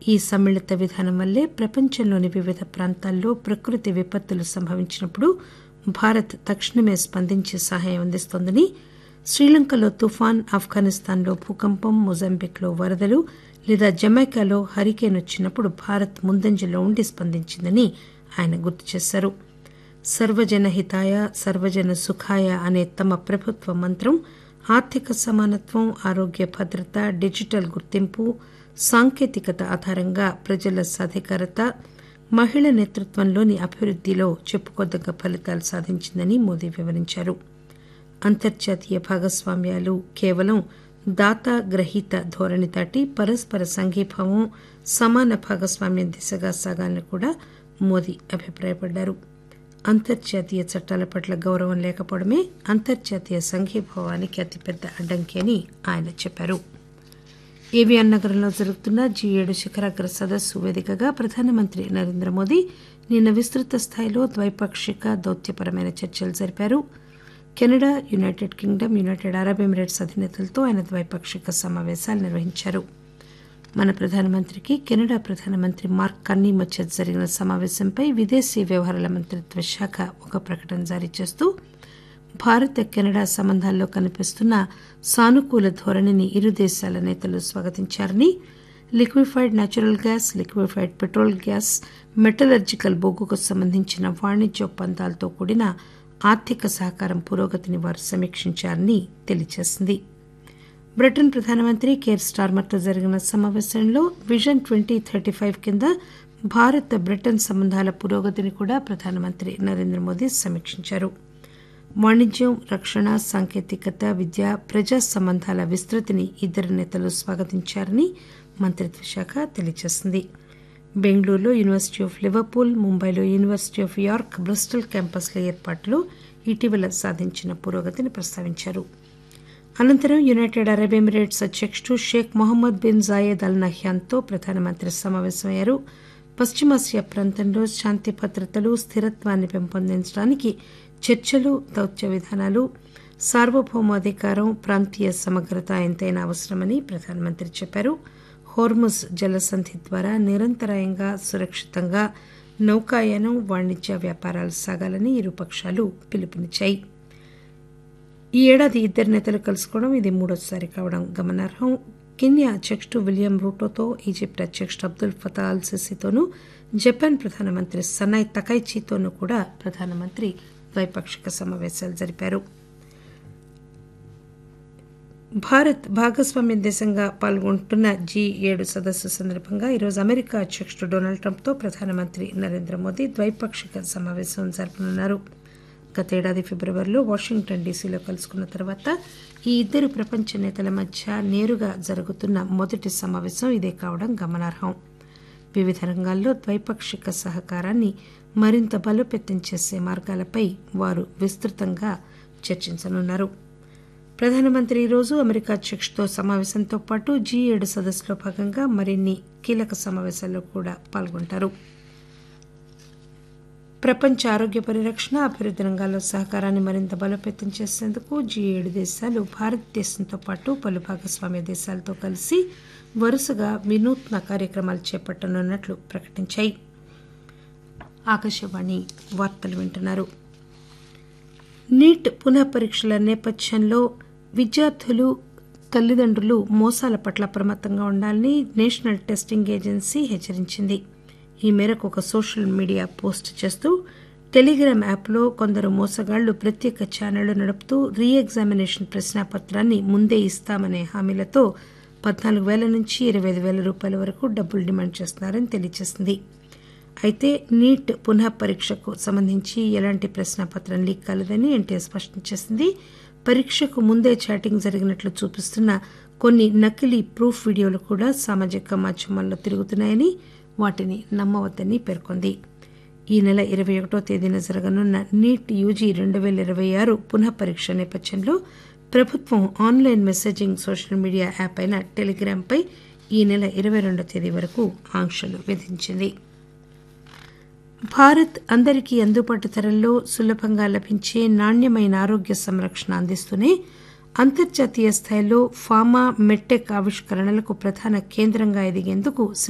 ఈ సమ్మిళిత విధానం వల్లే ప్రపంచంలోని వివిధ ప్రాంతాల్లో ప్రకృతి విపత్తులు సంభవించినప్పుడు భారత్ తక్షణమే స్పందించి సహాయం అందిస్తోందని, శ్రీలంకలో తుఫాన్, ఆఫ్ఘనిస్తాన్లో భూకంపం, మొజాంబిక్లో వరదలు లేదా జమైకాలో హరికేన్ వచ్చినప్పుడు భారత్ ముందంజలో ఉండి స్పందించిందని ఆయన గుర్తు చేశారు. సర్వజన హితాయ సర్వజన సుఖాయ అనే తమ ప్రభుత్వ మంత్రం ఆర్థిక సమానత్వం, ఆరోగ్య భద్రత, డిజిటల్ గుర్తింపు, సాంకేతికత ఆధారంగా ప్రజల సాధికారత, మహిళ నేతృత్వంలోని అభివృద్దిలో చెప్పుకోదగ్గ ఫలితాలు సాధించిందని మోదీ వివరించారు. అంతర్జాతీయ భాగస్వామ్యాలు కేవలం దాత గ్రహీత ధోరణి దాటి పరస్పర సంఘీభావం, సమాన భాగస్వామ్యం దిశగా సాగాలని కూడా మోదీ అభిప్రాయపడ్డారు. అంతర్జాతీయ చట్టాల పట్ల గౌరవం లేకపోవడమే అంతర్జాతీయ సంఘీభావానికి అతిపెద్ద అడ్డంకి అని ఆయన చెప్పారు. ఏవియాన్ నగరంలో జరుగుతున్న G7 శిఖరాగ్ర సదస్సు వేదికగా ప్రధానమంత్రి నరేంద్ర మోదీ నిన్న విస్తృత స్థాయిలో ద్వైపాక్షిక దౌత్యపరమైన చర్చలు జరిపారు. Canada, United Kingdom, United Arab Emirates అధినేతలతో ఆయన ద్వైపాక్షిక సమావేశాలు నిర్వహించారు. మన ప్రధానమంత్రికి కెనడా ప్రధానమంత్రి మార్క్ కన్నీ మధ్య జరిగిన సమావేశంపై విదేశీ వ్యవహారాల మంత్రిత్వ శాఖ ఒక ప్రకటన జారీ చేస్తూ భారత్ కెనడా సంబంధాల్లో కనిపిస్తున్న సానుకూల ధోరణిని ఇరు దేశాల నేతలు స్వాగతించారని, liquefied natural gas, liquefied petrol gas, metallurgical బొగ్గుకు సంబంధించిన వాణిజ్య ఒప్పందాలతో కూడిన ఆర్థిక సహకారం పురోగతిని వారు సమీక్షించారని తెలియజేసింది. బ్రిటన్ ప్రధానమంత్రి కేర్ స్టార్మర్తో జరిగిన సమావేశంలో విజన్ 2035 కింద భారత్ బ్రిటన్ సంబంధాల పురోగతిని కూడా ప్రధానమంత్రి నరేంద్ర మోదీ సమీక్షించారు. వాణిజ్యం, రక్షణ, సాంకేతికత, విద్య, ప్రజా సంబంధాల విస్తృతిని ఇద్దరు నేతలు స్వాగతించారని మంత్రిత్వ శాఖ తెలియజేసింది. బెంగళూరులో యూనివర్సిటీ ఆఫ్ లివర్పూల్, ముంబైలో యూనివర్సిటీ ఆఫ్ యార్క్, బ్రిస్టల్ క్యాంపస్ల ఏర్పాటులో ఇటీవల సాధించిన పురోగతిని ప్రస్తావించారు. అనంతరం యునైటెడ్ అరబ్ ఎమిరేట్స్ అధ్యక్షుడు షేక్ మొహమ్మద్ బిన్ జాయేద్ అల్ నహ్యాన్తో ప్రధానమంత్రి సమావేశమయ్యారు. పశ్చిమాసియా ప్రాంతంలో శాంతి భద్రతలు, స్థిరత్వాన్ని పెంపొందించడానికి చర్చలు, దౌత్య విధానాలు, సార్వభౌమాధికారం, ప్రాంతీయ సమగ్రత ఎంతైనా అవసరమని ప్రధానమంత్రి చెప్పారు. హోర్ముజ్ జలసంధి ద్వారా నిరంతరాయంగా, సురక్షితంగా నౌకాయానం, వాణిజ్య వ్యాపారాలు సాగాలని ఇరుపక్షాలు పిలుపునిచ్చాయి. ఈ ఏడాది ఇద్దరు నేతలు కలుసుకోవడం ఇది మూడోసారి కావడం గమనార్హం. కెన్యా అధ్యక్షుడు విలియం రూటోతో, ఈజిప్ట్ అధ్యక్షుడు అబ్దుల్ ఫతా అల్ సిసితోనూ, జపాన్ ప్రధానమంత్రి సనాయ్ తకైచీతోనూ కూడా ప్రధానమంత్రి ద్వైపాక్షిక సమావేశాలు జరిపారు. భారత్ భాగస్వామ్య దేశంగా పాల్గొంటున్న G7 సదస్సు సందర్భంగా ఈరోజు అమెరికా అధ్యక్షుడు డొనాల్డ్ ట్రంప్తో ప్రధానమంత్రి నరేంద్ర మోదీ ద్వైపాక్షిక సమావేశం జరపనున్నారు. గతేడాది ఫిబ్రవరిలో వాషింగ్టన్ డీసీలో కలుసుకున్న తర్వాత ఈ ఇద్దరు ప్రపంచ నేతల మధ్య నేరుగా జరుగుతున్న మొదటి సమావేశం ఇదే కావడం గమనార్హం. వివిధ రంగాల్లో ద్వైపాక్షిక సహకారాన్ని మరింత బలోపేతం చేసే మార్గాలపై వారు విస్తృతంగా చర్చించనున్నారు. ప్రధానమంత్రి ఈరోజు అమెరికా అధ్యక్షుడితో సమావేశంతో పాటు G7 సదస్సులో భాగంగా మరిన్ని కీలక సమావేశాల్లో కూడా పాల్గొంటారు. ప్రపంచ ఆరోగ్య పరిరక్షణ, అభివృద్ధి రంగాల్లో సహకారాన్ని మరింత బలోపేతం చేసేందుకు G7 దేశాలు భారతదేశంతో పాటు పలు భాగస్వామ్య దేశాలతో కలిసి వరుసగా వినూత్న కార్యక్రమాలు చేపట్టనున్నట్లు ప్రకటించాయి. ఆకాశవాణి వార్తలు వింటున్నారు. నీట్ పునః పరీక్షల నేపథ్యంలో విద్యార్థులు, తల్లిదండ్రులు మోసాల పట్ల అప్రమత్తంగా ఉండాలని నేషనల్ టెస్టింగ్ ఏజెన్సీ హెచ్చరించింది. ఈ మేరకు ఒక సోషల్ మీడియా పోస్ట్ చేస్తూ టెలిగ్రామ్ యాప్లో కొందరు మోసగాళ్లు ప్రత్యేక ఛానళ్లు నడుపుతూ రీ ఎగ్జామినేషన్ ప్రశ్నాపత్రాన్ని ముందే ఇస్తామనే హామీలతో 14,000 నుంచి 25,000 రూపాయల వరకు డబ్బులు డిమాండ్ చేస్తున్నారని తెలియజేసింది. అయితే నీట్ పునః పరీక్షకు సంబంధించి ఎలాంటి ప్రశ్నాపత్రం లీక్ కాలేదని ఎన్టీఏ స్పష్టం చేసింది. పరీక్షకు ముందే చాటింగ్ జరిగినట్లు చూపిస్తున్న కొన్ని నకిలీ ప్రూఫ్ వీడియోలు కూడా సామాజిక మాధ్యమాల్లో తిరుగుతున్నాయని, వాటిని నమ్మవద్దని పేర్కొంది. ఈ నెల 21వ తేదీన జరగనున్న నీట్ యూజీ 2026 పునః పరీక్ష నేపథ్యంలో ప్రభుత్వం online messaging social media app అయిన టెలిగ్రామ్పై ఈ నెల 22వ తేదీ వరకు ఆంక్షలు విధించింది. భారత్ అందరికీ అందుబాటు ధరల్లో సులభంగా లభించే నాణ్యమైన ఆరోగ్య సంరక్షణ అందిస్తూనే అంతర్జాతీయ స్థాయిలో ఫార్మా, మెడ్టెక్ ఆవిష్కరణలకు ప్రధాన కేంద్రంగా ఎదిగేందుకు